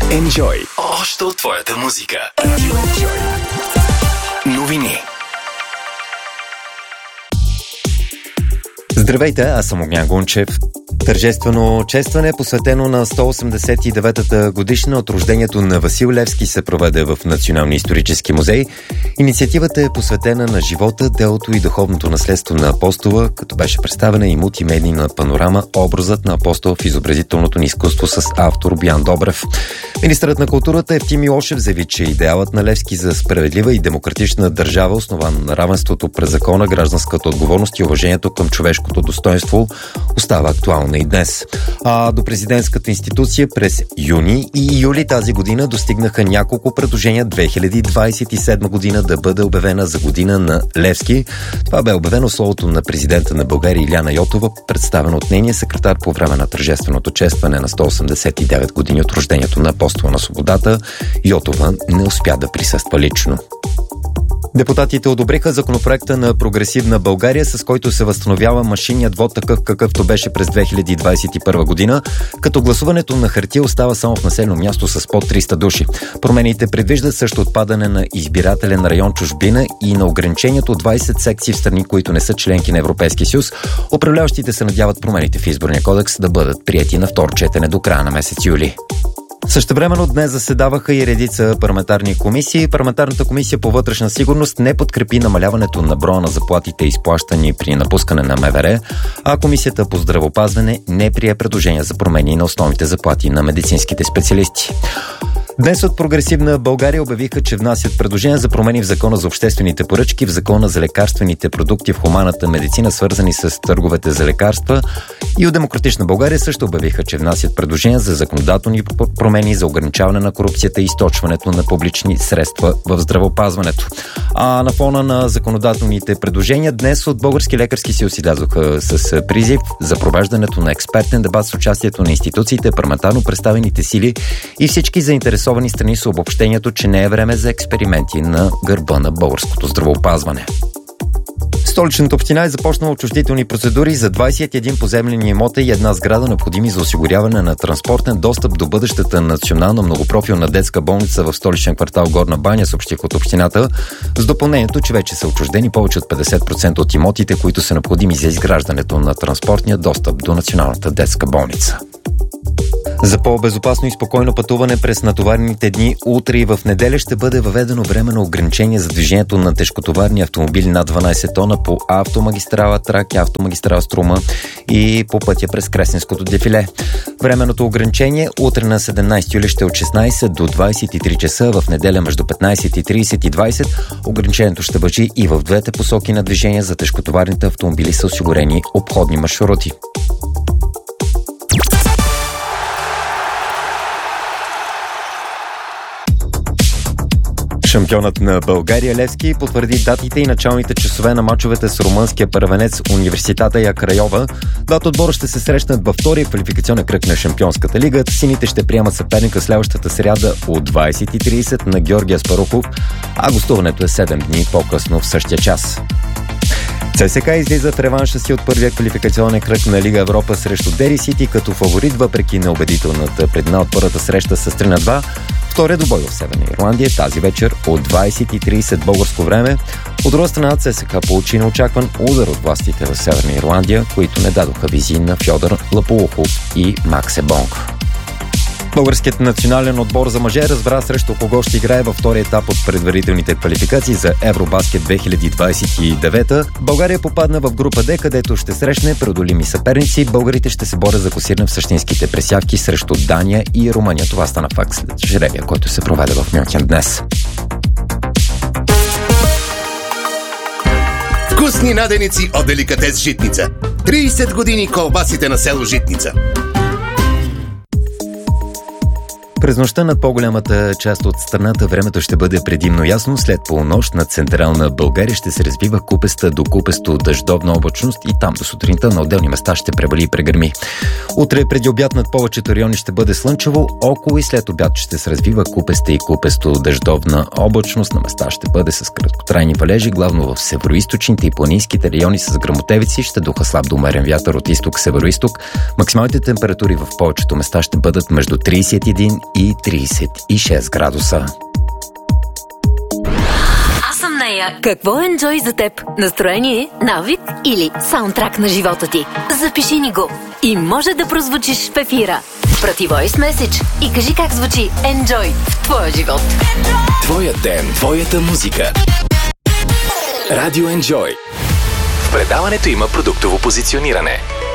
Enjoy. Още от твоята музика. Radio Enjoy. Новини. Здравейте, аз съм Огнян Гунчев. Тържествено честване, посветено на 189-та годишна от рождението на Васил Левски, се проведе в Националния исторически музей. Инициативата е посветена на живота, делото и духовното наследство на апостола, като беше представена и мултимедийна панорама образът на апостола в изобразителното ни изкуство с автор Боян Добрев. Министърът на културата Евтим Милошев заяви, че идеалът на Левски за справедлива и демократична държава, основана на равенството през закона, гражданската отговорност и уважението към човешкото достоинство, остава актуална и днес. А до президентската институция през юни и юли тази година достигнаха няколко предложения 2027 година да бъде обявена за година на Левски. Това бе обявено словото на президента на България Илияна Йотова, представено от нейния секретар по време на тържественото честване на 189 години от рождението на апостола на свободата. Йотова не успя да присъства лично. Депутатите одобриха законопроекта на Прогресивна България, с който се възстановява машинният вод такъв, какъвто беше през 2021 година, като гласуването на хартия остава само в населено място с под 300 души. Промените предвиждат също отпадане на избирателен район чужбина и на ограничението от 20 секции в страни, които не са членки на Европейския съюз. Управляващите се надяват промените в изборния кодекс да бъдат приети на второ четене до края на месец юли. Същевременно днес заседаваха и редица парламентарни комисии. Парламентарната комисия по вътрешна сигурност не подкрепи намаляването на броя на заплатите, изплащани при напускане на МВР, а комисията по здравеопазване не прие предложения за промени на основните заплати на медицинските специалисти. Днес от Прогресивна България обявиха, че внасят предложения за промени в Закона за обществените поръчки, в Закона за лекарствените продукти в хуманната медицина, свързани с търговете за лекарства, и от Демократична България също обявиха, че внасят предложения за законодателни промени за ограничаване на корупцията и източването на публични средства в здравеопазването. А на фона на законодателните предложения днес от Български лекарски съюз излязоха с призив за провеждането на експертен дебат с участието на институциите, парламентарно представените сили и всички заинтересовани страни с обобщението, че не е време за експерименти на гърба на българското здравеопазване. Столичната община е започнала отчуждителни процедури за 21 поземлени имота и една сграда, необходими за осигуряване на транспортен достъп до бъдещата национална многопрофилна детска болница в столичен квартал Горна баня, съобщих от общината, с допълнението, че вече са отчуждени повече от 50% от имотите, които са необходими за изграждането на транспортния достъп до националната детска болница. За по-безопасно и спокойно пътуване през натоварените дни, утре и в неделя ще бъде въведено временно ограничение за движението на тежкотоварни автомобили над 12 тона по автомагистрала Тракия, автомагистрала Струма и по пътя през Кресненското дефиле. Временното ограничение утре на 17 юли ще е от 16 до 23 часа, в неделя между 15:30 и 20. Ограничението ще важи и в двете посоки на движение. За тежкотоварните автомобили са осигурени обходни маршрути. Шампионът на България Левски потвърди датите и началните часове на мачовете с румънския първенец Университата Я Крайова. Двата отбора ще се срещнат във втория квалификационен кръг на Шампионската лига. Сините ще приемат съперника следващата сряда от 20:30 на Георги Аспарухов, а гостуването е 7 дни по-късно в същия час. ЦСКА излиза в реванша си от първия квалификационен кръг на Лига Европа срещу Дери Сити като фаворит, въпреки неубедителната предна от първата среща с 3-2. Втория двубой в Северна Ирландия тази вечер от 20:30 българско време. От друга страна, ЦСКА получи неочакван удар от властите в Северна Ирландия, които не дадоха визии на Фьодор Лапулухов и Макс Ебонг. Българският национален отбор за мъже разбра срещу кого ще играе във втория етап от предварителните квалификации за Евробаскет 2029. България попадна в група Д, където ще срещне преодолими съперници. Българите ще се борят за класиране в същинските пресявки срещу Дания и Румъния. Това стана факт след жребия, който се проведе в Мюнхен днес. Вкусни наденици от Деликатес Житница. 30 години колбасите на село Житница. През нощта над по-голямата част от страната времето ще бъде предимно ясно. След полунощ над централна България ще се развива купеста до купесто дъждовна облачност и там до сутринта на отделни места ще превали и прегърми. Утре преди обяд над повечето райони ще бъде слънчево, около и след обяд ще се развива купеста и купесто дъждовна облачност. На места ще бъде с краткотрайни валежи, главно в североизточните и планинските райони с гръмотевици. Ще духа слаб до умерен вятър от изток-североизток. Максималните температури в повечето места ще бъдат между 31 и 36 градуса. Аз съм нея. Какво е Enjoy за теб? Настроение, навик или саундтрак на живота ти? Запиши ни го и може да прозвучиш в ефира. Прати voice message и кажи как звучи Enjoy в твоя живот. Твоят ден, твоята музика. Радио Enjoy. В предаването има продуктово позициониране.